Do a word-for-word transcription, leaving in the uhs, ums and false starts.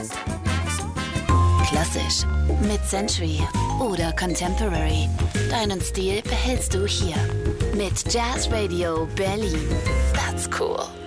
Klassisch mit Century oder Contemporary. Deinen Stil behältst du hier mit Jazz Radio Berlin. That's cool.